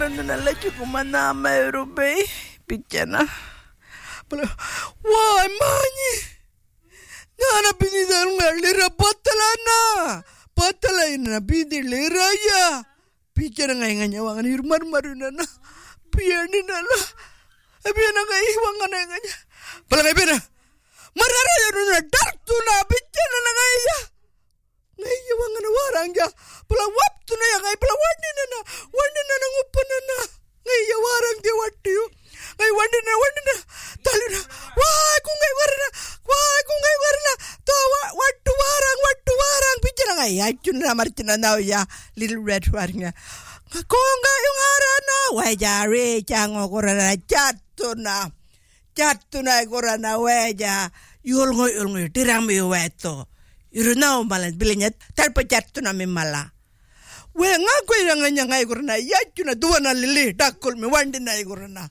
Nalla chukumana mayrupe pichana. Why mani? Nana pinidal ngalira patala ina pinidalira ya. Pichana nganya wangan irmar marunana. Piani nala. Piana ngai wangan nganya. Pala pena. Marara yaruna dartuna pichana ngaya. Ngaya wangan waranga. Pala waptuna ya ngai pala wandina ngupanana. Ngaya warang dia wattiu. Ngai wandina talina. Wah kungai warna. To wattu warang pichana ngai achuna martina now ya little red waranga. Konga yung arana weja recha ngorana chatuna gorana weja yulngo tirami weto irunao malan bilinya talpa chatuna mimala we ngako iranganya ngai gorana yachuna duana lili dakul mi wandina gorana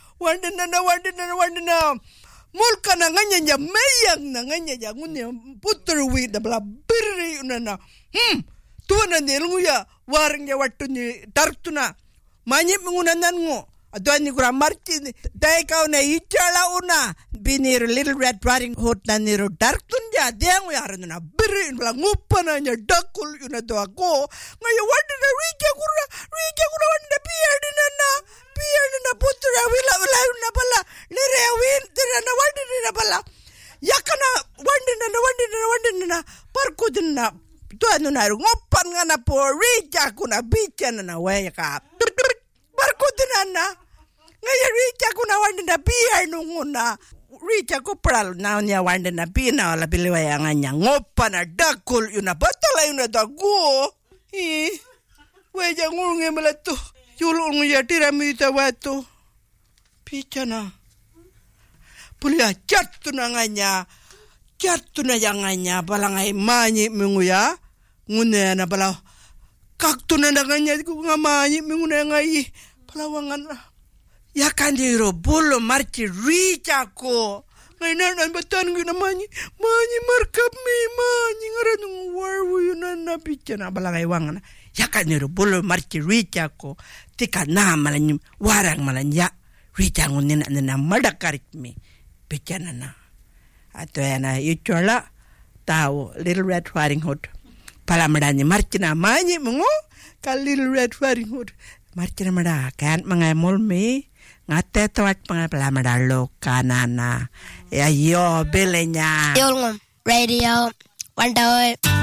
mulkana nganya meyang na nganya ngunya putru wi dabla birri unana tuana nelnguya warangnya wattu ni tartuna manyip mengunanan ngo adani kura marchi dai kauna ichala una binir little red riding hood naniro tartun ja dengu yaruna biri bla ngupana nya dakul una do ako ngaya wadina rija kura wanda pierdina putra wila una bala lire win tirana wadina bala yakana wandina parkudina tuanu naru ngopan ngana po rija kuna bichana na weka barkutinana ngaya rija kuna wandina biar nunguna rija kupral na nya wandina bina wala biliwa ya nganya ngopan dakul yuna batala yuna dago weja ngulunge melatu yulunge ya tiramita watu bichana pulia chatuna nganya yanganya balangai manyi menguya ngune na bala kaktuna nganya ku ngamanyi mengune ngai palawangan ya kandiro bolo marchi richa ko ngai nan batan ngina manyi markap mi manyi ngaran warwu yunana bichana balangai wangan ya kandiro bolo marchi richa ko tika na malan warang malan ya richa ngune na madakarik mi bichana na ato yana ichola tao little red riding hood palamdani marchina manyi mungo ka little red riding hood marchina mada kan mangai molmi ngate tawat pangai palamda lo kanana ya yo belenya Yolngom radio 1